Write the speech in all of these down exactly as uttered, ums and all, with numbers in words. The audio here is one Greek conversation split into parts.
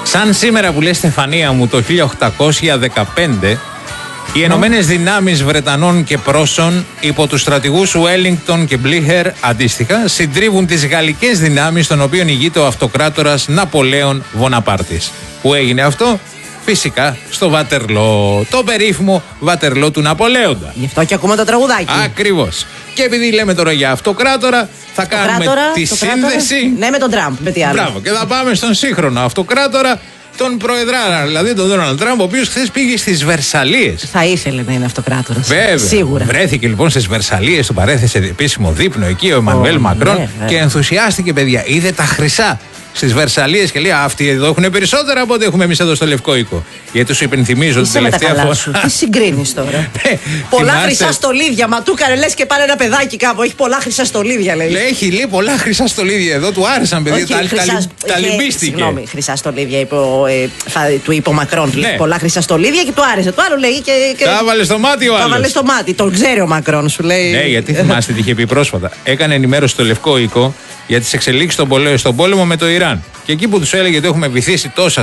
Σαν σήμερα που λέει Στεφανία μου το χίλια οκτακόσια δεκαπέντε, οι Ενωμένες Δυνάμεις Βρετανών και Πρώσων υπό τους στρατηγούς Ουέλινγκτον και Μπλίχερ αντίστοιχα συντρίβουν τις γαλλικές δυνάμεις των οποίων ηγείται ο αυτοκράτορας Ναπολέον Βοναπάρτης. Πού έγινε αυτό? Φυσικά στο Βατερλό, το περίφημο Βατερλό του Ναπολέοντα. Γι' αυτό και ακούμε το τραγουδάκι. Ακριβώς. Και επειδή λέμε τώρα για αυτοκράτορα, θα κάνουμε τη σύνδεση. Ναι, με τον Τραμπ, με τι άλλο. Μπράβο, και θα πάμε στον σύγχρονο αυτοκράτορα, τον προεδράρα, δηλαδή τον Ντόναλντ Τραμπ, ο οποίος χθες πήγε στις Βερσαλίες. Θα ήθελε να είναι αυτοκράτορας. Βέβαια. Σίγουρα. Βρέθηκε λοιπόν στις Βερσαλίες, του παρέθεσε επίσημο δείπνο εκεί ο Εμμανουέλ oh, Μακρόν ναι, και ενθουσιάστηκε, παιδιά. Είδε τα χρυσά στις Βερσαλίες και λέει: αυτοί εδώ έχουν περισσότερα από ό,τι έχουμε εμείς εδώ στο Λευκό Οίκο. Γιατί σου υπενθυμίζω την τελευταία φορά. Σου. Τι συγκρίνεις τώρα. Πολλά χρυσά στολίδια. Μα του έκανε λες και πάρε ένα παιδάκι κάπου. Έχει πολλά χρυσά στολίδια, λέει. Έχει λέει πολλά χρυσά στολίδια εδώ. Του άρεσαν, παιδιά. Τα, χρυσά... τα, τα λυμπίστηκε. Συγγνώμη, χρυσά στολίδια είπε ο, ε, θα, του είπε ο Μακρόν. Ναι. Πολλά χρυσά στολίδια και του άρεσε. Το άλλο λέει. Και, και... Τα βάλε στο μάτι ο άλλος. Τα βάλε στο μάτι. Τον ξέρει ο Μακρόν, σου λέει. Ναι, γιατί θυμάστε τι είχε πει πρόσφατα. Έκανε ενημέρωση στο Λευκό Οίκο για τις εξελίξεις στον πόλεμο με το Ιράν. Και εκεί που τους έλεγε ότι έχουμε βυθίσει τόσα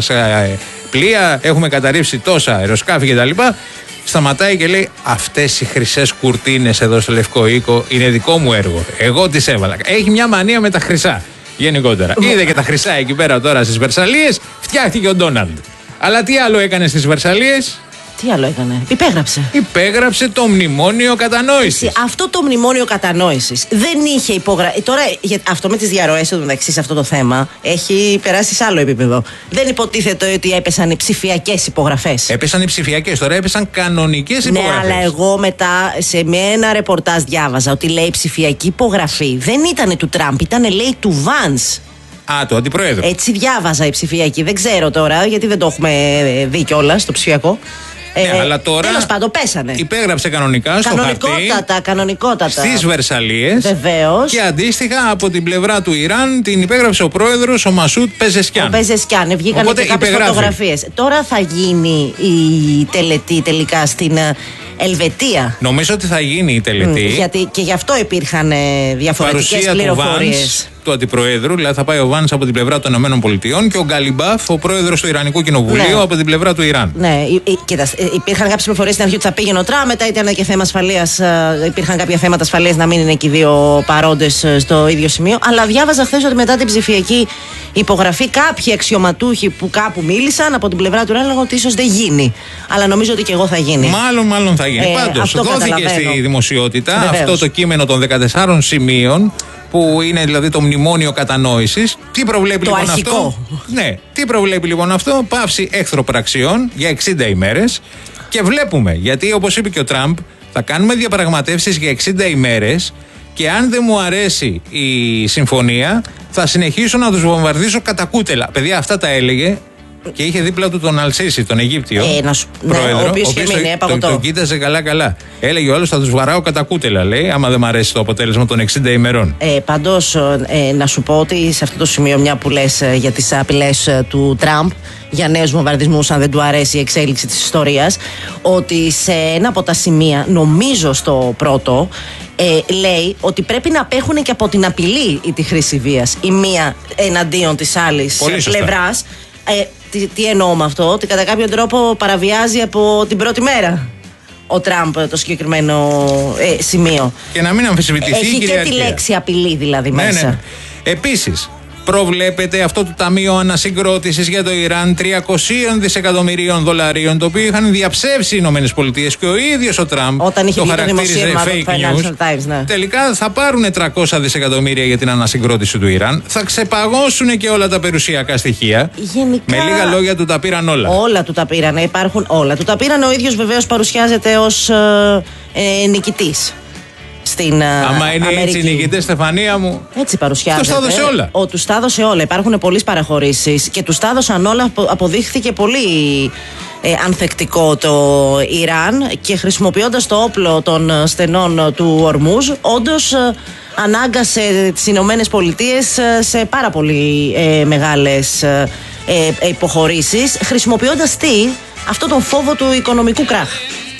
πλοία, έχουμε καταρρίψει τόσα αεροσκάφη κτλ., σταματάει και λέει: αυτές οι χρυσές κουρτίνες εδώ στο Λευκό Οίκο είναι δικό μου έργο. Εγώ τις έβαλα. Έχει μια μανία με τα χρυσά γενικότερα. Είδε και τα χρυσά εκεί πέρα τώρα στις Βερσαλίες, φτιάχτηκε ο Ντόναλντ. Αλλά τι άλλο έκανε στις Βερσαλίες? Τι άλλο έκανε? Υπέγραψε. Υπέγραψε το μνημόνιο κατανόησης. Αυτό το μνημόνιο κατανόησης δεν είχε υπογραφεί. Τώρα, για αυτό με τις διαρροές του μεταξύ σε αυτό το θέμα έχει περάσει σε άλλο επίπεδο. Δεν υποτίθεται ότι έπεσαν οι ψηφιακές υπογραφές. Έπεσαν οι ψηφιακές, τώρα έπεσαν κανονικές υπογραφές. Ναι, αλλά εγώ μετά σε ένα ρεπορτάζ διάβαζα ότι λέει ψηφιακή υπογραφή δεν ήταν του Τραμπ, ήταν λέει του Βανς. Α, του αντιπροέδρου. Έτσι διάβαζα η ψηφιακή. Δεν ξέρω τώρα γιατί δεν το έχουμε δει κιόλας στο ψηφιακό. Ναι, ε, αλλά τώρα τέλος πάντων πέσανε. Υπέγραψε κανονικά στο κανονικότατα, χαρτί κανονικότατα. στις Βερσαλίες. Βεβαίως. Και αντίστοιχα από την πλευρά του Ιράν την υπέγραψε ο πρόεδρος ο Μασούτ Πεζεσκιάν. Ο Πεζεσκιάν. Βγήκαν και κάποιες φωτογραφίες. Τώρα θα γίνει η τελετή τελικά στην Ελβετία. Νομίζω ότι θα γίνει η τελετή. Mm, γιατί και γι' αυτό υπήρχαν διαφορετικές πληροφορίες. Του αντιπροέδρου, δηλαδή θα πάει ο Βάνς από την πλευρά των ΗΠΑ και ο Γκαλιμπάφ, ο πρόεδρος του Ιρανικού Κοινοβουλίου, ναι, από την πλευρά του Ιράν. Ναι, κοίτα, υπήρχαν κάποιες πληροφορίες στην αρχή ότι θα πήγαινε ο Τραμπ, μετά ήταν και θέμα ασφαλείας, υπήρχαν κάποια θέματα ασφαλείας να μην είναι και οι δύο παρόντες στο ίδιο σημείο. Αλλά διάβαζα χθες ότι μετά την ψηφιακή υπογραφή, κάποιοι αξιωματούχοι που κάπου μίλησαν από την πλευρά του Ιράν λέγανε ότι ίσως δεν γίνει. Αλλά νομίζω ότι και εγώ θα γίνει. Μάλλον, μάλλον θα γίνει. Ε, Πάντως, δόθηκε στη δημοσιότητα Βεβαίως. αυτό το κείμενο των δεκατεσσάρων σημείων, που είναι δηλαδή το μνημόνιο κατανόησης. Τι προβλέπει το λοιπόν αρχικό. αυτό? Ναι, τι προβλέπει λοιπόν αυτό? Πάυση εχθροπραξιών για εξήντα ημέρες. Και βλέπουμε, γιατί όπως είπε και ο Τραμπ, θα κάνουμε διαπραγματεύσεις για εξήντα ημέρες και αν δεν μου αρέσει η συμφωνία, θα συνεχίσω να τους βομβαρδίσω κατά κούτελα. Παιδιά, αυτά τα έλεγε. Και είχε δίπλα του τον Αλσίση, τον Αιγύπτιο ε, σου... πρόεδρο, ναι, ο οποίος τον το, το, το κοίταζε καλά-καλά. Έλεγε ο άλλος θα τους βαράω κατά κούτελα, λέει, άμα δεν μ' αρέσει το αποτέλεσμα των εξήντα ημερών. Ε, πάντως, ε, να σου πω ότι σε αυτό το σημείο, μια που λες ε, για τις απειλές ε, του Τραμπ για νέους βομβαρδισμούς, αν δεν του αρέσει η εξέλιξη της ιστορίας, ότι σε ένα από τα σημεία, νομίζω στο πρώτο, Ε, λέει ότι πρέπει να απέχουν και από την απειλή ή τη χρήση βίας η μία εναντίον της άλλης πλευράς. Ε, τι, τι εννοώ με αυτό? Ότι κατά κάποιο τρόπο παραβιάζει από την πρώτη μέρα ο Τραμπ το συγκεκριμένο ε, σημείο. Και να μην αμφισβητηθεί Έχει η και τη λέξη απειλή δηλαδή ναι, μέσα. Ναι, ναι. Επίσης, προβλέπεται αυτό το Ταμείο Ανασυγκρότησης για το Ιράν τριακόσια δισεκατομμυρίων δολαρίων, το οποίο είχαν διαψεύσει οι Ηνωμένες Πολιτείες και ο ίδιος ο Τραμπ όταν είχε το βγει χαρακτήριζε το fake news. Times, ναι. Τελικά θα πάρουν τριακόσια δισεκατομμύρια για την ανασυγκρότηση του Ιράν, θα ξεπαγώσουν και όλα τα περιουσιακά στοιχεία. Γενικά, με λίγα λόγια του τα πήραν όλα. Όλα του τα πήραν, υπάρχουν όλα. Του τα πήραν, ο ίδιος βεβαίως παρουσιάζεται ως ε, ε, νικητής. Στην άμα είναι Αμερική. Έτσι οι νικητές, Στεφανία μου. Έτσι παρουσιάζεται. Τους τα έδωσε όλα. Ο, τους τα έδωσε όλα. Υπάρχουν πολλές παραχωρήσεις και τους τα έδωσαν όλα. Αποδείχθηκε πολύ ε, ανθεκτικό το Ιράν και χρησιμοποιώντας το όπλο των στενών του Ορμούζ, όντως ε, ανάγκασε τις Ηνωμένες Πολιτείες σε πάρα πολύ ε, μεγάλες ε, ε, υποχωρήσεις, χρησιμοποιώντας τι? Αυτό τον φόβο του οικονομικού κράχ.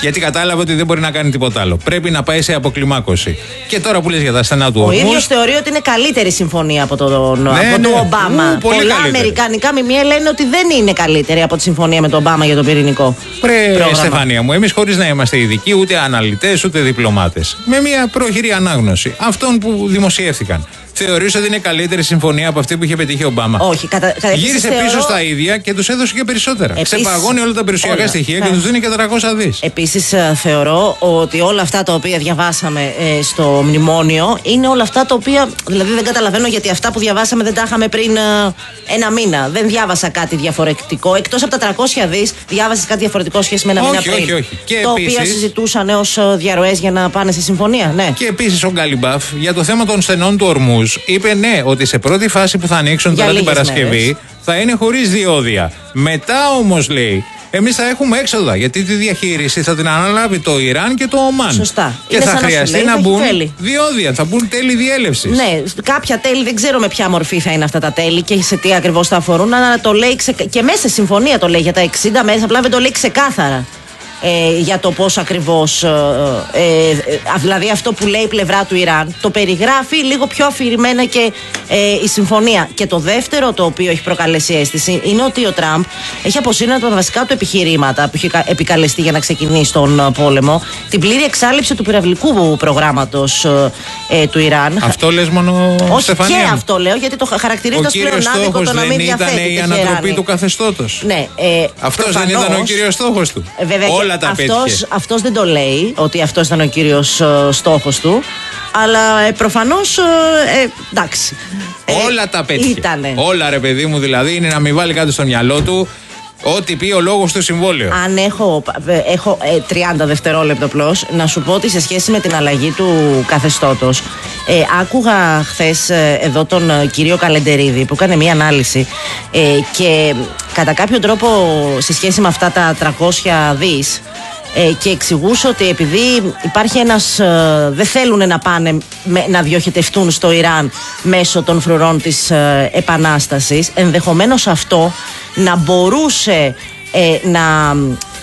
Γιατί κατάλαβε ότι δεν μπορεί να κάνει τίποτα άλλο. Πρέπει να πάει σε αποκλιμάκωση. Και τώρα που λες για τα στενά του ορμούς. Ο ίδιος θεωρεί ότι είναι καλύτερη συμφωνία από τον, ναι, από ναι. τον Ομπάμα. Ου, πολλά καλύτερη. Αμερικανικά μημία λένε ότι δεν είναι καλύτερη από τη συμφωνία με τον Ομπάμα για τον πυρηνικό. Πρέ, Στεφανία μου, εμείς χωρίς να είμαστε ειδικοί, ούτε αναλυτές, ούτε διπλωμάτες. Με μια πρόχειρη ανάγνωση αυτών που δημοσιεύθηκαν. Θεωρείς ότι είναι καλύτερη συμφωνία από αυτή που είχε πετύχει ο Ομπάμα? Όχι. Κατα... Γύρισε θεωρώ... πίσω στα ίδια και τους έδωσε και περισσότερα. Επίσης... Ξεπαγώνει όλα τα περιουσιακά όλα. στοιχεία yeah. και τους δίνει και τριακόσια δις. Επίσης, θεωρώ ότι όλα αυτά τα οποία διαβάσαμε ε, στο μνημόνιο είναι όλα αυτά τα οποία. Δηλαδή, δεν καταλαβαίνω γιατί αυτά που διαβάσαμε δεν τα είχαμε πριν ε, ένα μήνα. Δεν διάβασα κάτι διαφορετικό. Εκτός από τα τριακόσια δις, διάβασες κάτι διαφορετικό σχέση με ένα όχι, μήνα πριν. Όχι, όχι. Και το επίσης... οποίο συζητούσαν ως διαρροές για να πάνε σε συμφωνία. Ναι. Και επίσης ο Γκάλιμπαφ για το θέμα των στενών του ορμούς είπε ναι, ότι σε πρώτη φάση που θα ανοίξουν τώρα την Παρασκευή μέρες. θα είναι χωρίς διόδια. Μετά όμως λέει, εμείς θα έχουμε έξοδα γιατί τη διαχείριση θα την αναλάβει το Ιράν και το Ομάν. Σωστά. Και είναι θα χρειαστεί λέει, να θα μπουν τέλη. διόδια, θα μπουν τέλη διέλευσης. Ναι, κάποια τέλη δεν ξέρω με ποια μορφή θα είναι αυτά τα τέλη και σε τι ακριβώς θα αφορούν, αλλά το λέει ξε... και μέσα σε συμφωνία το λέει για τα εξήντα μέρες, απλά δεν το λέει ξεκάθαρα. Ε, για το πώς ακριβώς, ε, ε, δηλαδή αυτό που λέει η πλευρά του Ιράν το περιγράφει λίγο πιο αφηρημένα και ε, η συμφωνία. Και το δεύτερο το οποίο έχει προκαλέσει αίσθηση είναι ότι ο Τραμπ έχει αποσύρει από τα βασικά του επιχειρήματα που έχει επικαλεστεί για να ξεκινήσει τον πόλεμο, την πλήρη εξάλληψη του πυραυλικού προγράμματος ε, του Ιράν. Αυτό λες μόνο, όχι, Στεφανία? Και αυτό λέω γιατί το χαρακτηρίζει ως πλέον άδικο το να μην διαθέτει. Δεν ήταν η ανατροπή του καθεστώτος? Ναι, ε, αυτός προφανώς, δεν ήταν ο κύριος στόχος του? Ε, βέβαια, όλα τα αυτός, αυτός δεν το λέει ότι αυτός ήταν ο κύριος uh, στόχος του, αλλά ε, προφανώς ε, εντάξει. Όλα ε, τα πέτυχε. Ήτανε. Όλα ρε παιδί μου, δηλαδή είναι να μην βάλει κάτι στο μυαλό του ό,τι πει ο λόγος του συμβόλαιο. Αν έχω, έχω ε, τριάντα δευτερόλεπτο απλώς να σου πω ότι σε σχέση με την αλλαγή του καθεστώτος, ε, άκουγα χθες ε, εδώ τον ε, κύριο Καλεντερίδη που έκανε μία ανάλυση ε, και κατά κάποιο τρόπο σε σχέση με αυτά τα τριακόσια δις ε, και εξηγούσε ότι επειδή υπάρχει ένας ε, δεν θέλουν να πάνε με, να διοχετευτούν στο Ιράν μέσω των φρουρών της ε, Επανάστασης, ενδεχομένως αυτό να μπορούσε ε, να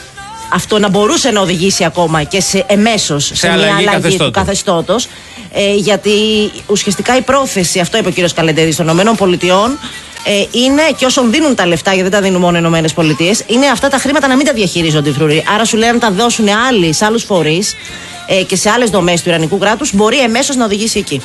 αυτό να μπορούσε να οδηγήσει ακόμα και σε εμέσως σε, σε μια αλλαγή, αλλαγή του καθεστώτος, ε, γιατί ουσιαστικά η πρόθεση, αυτό είπε ο κύριος Καλεντερίδης, των ΗΠΑ ε, είναι, και όσων δίνουν τα λεφτά, γιατί δεν τα δίνουν μόνο οι ΗΠΑ, είναι αυτά τα χρήματα να μην τα διαχειρίζονται οι φρουροί. Άρα σου λέει αν τα δώσουν άλλοι σε άλλους φορείς ε, και σε άλλες δομές του Ιρανικού κράτους, μπορεί εμέσως να οδηγήσει εκεί.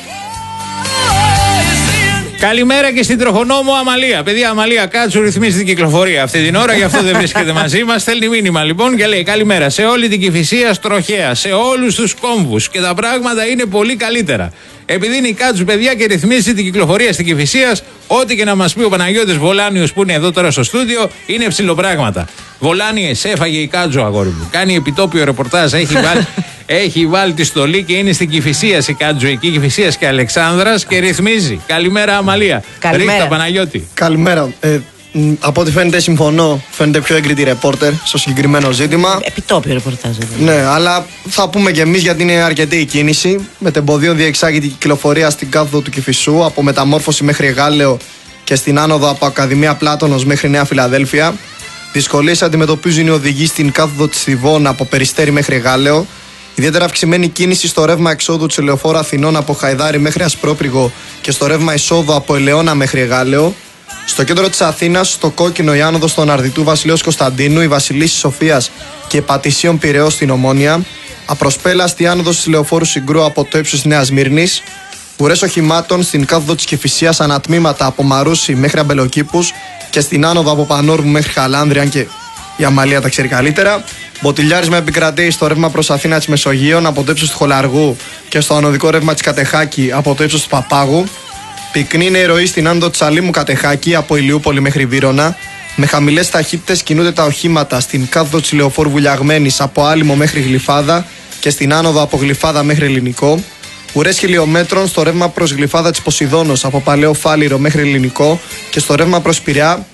Καλημέρα και στην τροχονόμο Αμαλία. Παιδιά, Αμαλία Κάτσου ρυθμίζει την κυκλοφορία αυτή την ώρα, γι' αυτό δεν βρίσκεται μαζί μας. Στέλνει μήνυμα λοιπόν και λέει: καλημέρα σε όλη την Κηφισία τροχέα, σε όλους τους κόμβους. Και τα πράγματα είναι πολύ καλύτερα. Επειδή είναι η Κάτσου, παιδιά, και ρυθμίζει την κυκλοφορία στην Κηφισίας, ό,τι και να μας πει ο Παναγιώτης Βολάνιος που είναι εδώ τώρα στο στούντιο, είναι ψιλοπράγματα. Βολάνιε, σε έφαγε η Κάτσου, αγόρι μου. Κάνει επιτόπιο ρεπορτάζ, έχει βάλει. Έχει βάλει τη στολή και είναι στην Κηφισίας η Κάτζο εκεί, Κηφισίας και Αλεξάνδρας, και ρυθμίζει. Καλημέρα, Αμαλία. Καλημέρα. Ρίχτα, Παναγιώτη. Καλημέρα. Ε, από ό,τι φαίνεται συμφωνώ, φαίνεται πιο έγκριτη ρεπόρτερ στο συγκεκριμένο ζήτημα. Επιτόπιο ρεπορτάζ. Ναι, αλλά θα πούμε και εμείς γιατί είναι αρκετή η κίνηση. Μετεμποδίων διεξάγεται η κυκλοφορία στην κάθοδο του Κηφισού από Μεταμόρφωση μέχρι Γάλεο και στην άνοδο από Ακαδημία Πλάτωνος μέχρι Νέα Φιλαδέλφια. Δυσκολίες αντιμετωπίζουν οι οδηγοί στην κάθοδο της Θηβών από Περιστέρι μέχρι Γάλεο. Ιδιαίτερα αυξημένη κίνηση στο ρεύμα εξόδου του Ελεοφόρου Αθηνών από Χαϊδάρι μέχρι Ασπρόπριγο και στο ρεύμα εισόδου από Ελαιώνα μέχρι Γάλεο. Στο κέντρο της Αθήνας, στο κόκκινο, η άνοδος των Αρδιτού Βασιλέως Κωνσταντίνου, η Βασιλίσσης Σοφίας και Πατησίων Πειραιώς στην Ομόνια. Απροσπέλαστη άνοδος της Λεωφόρου Συγκρού από το ύψος της Νέας Μύρνης. Ουρές οχημάτων στην κάθοδο της Κηφισίας ανατμήματα από Μαρούσι μέχρι Αμπελοκήπους και στην άνοδο από Πανόρμου μέχρι Χαλάνδρη, αν και η Αμαλία τα ξέρει καλύτερα. Μποτιλιάρισμα επικρατεί στο ρεύμα προς Αθήνα της Μεσογείων από το ύψος του Χολαργού και στο ανωδικό ρεύμα της Κατεχάκη από το ύψος του Παπάγου. Πυκνή είναι η ροή στην άνοδο της Αλήμου Κατεχάκη από Ηλιούπολη μέχρι Βύρωνα. Με χαμηλές ταχύτητες κινούνται τα οχήματα στην κάθοδο της Λεωφόρου Βουλιαγμένης από Άλυμο μέχρι Γλυφάδα και στην άνοδο από Γλυφάδα μέχρι Ελληνικό. Ουρές χιλιόμετρων στο ρεύμα προς Γλυφάδα της Ποσειδώνος από Παλαιό Φάληρο μέχρι Ελληνικό και στο ρεύμα προς Πειραιά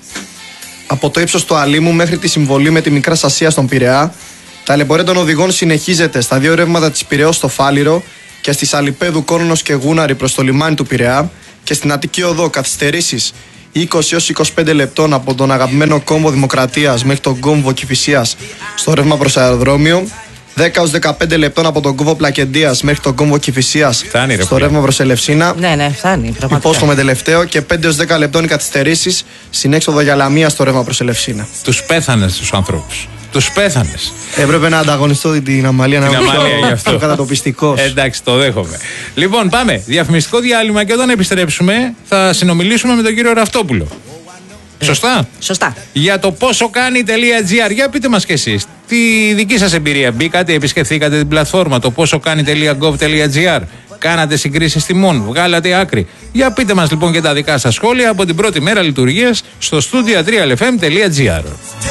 από το ύψος του Αλήμου μέχρι τη συμβολή με τη Μικρά Ασία στον Πειραιά. Τα λεπορία των οδηγών συνεχίζεται στα δύο ρεύματα της Πειραιώς στο Φάληρο και στη Σαλιπέδου Κόρνος και Γούναρη προς το λιμάνι του Πειραιά και στην Αττική Οδό καθυστερήσεις είκοσι έως είκοσι πέντε λεπτών από τον αγαπημένο κόμβο Δημοκρατίας μέχρι τον κόμβο Κηφισίας στο ρεύμα προς αεροδρόμιο. δέκα έως δεκαπέντε λεπτών από τον κόμβο Πλακεντίας μέχρι τον κόμβο Κηφισίας στο ρεύμα προς Ελευσίνα. Ναι, ναι, φτάνει. Υπόσχομαι τελευταίο. Και πέντε έως δέκα λεπτών οι καθυστερήσεις στην έξοδο για Λαμία στο ρεύμα προς Ελευσίνα. Τους πέθανες τους ανθρώπους. Τους πέθανες. Έπρεπε να ανταγωνιστώ την Αμαλία να την Αμαλία γι' αυτό. Κατατοπιστικός. Εντάξει, το δέχομαι. Λοιπόν, πάμε. Διαφημιστικό διάλειμμα και όταν επιστρέψουμε θα συνομιλήσουμε με τον κύριο Ραυτόπουλο. Σωστά. Σωστά. Για το πόσο κάνει.gr. Για πείτε μας κι εσείς. Τι δική σας εμπειρία. Μπήκατε, επισκεφθήκατε την πλατφόρμα. Το πόσο κάνει.gov.gr. Κάνατε συγκρίσεις τιμών. Βγάλατε άκρη. Για πείτε μας λοιπόν και τα δικά σας σχόλια από την πρώτη μέρα λειτουργίας στο studio τρία ελ εφ εμ τελεία τζι άρ.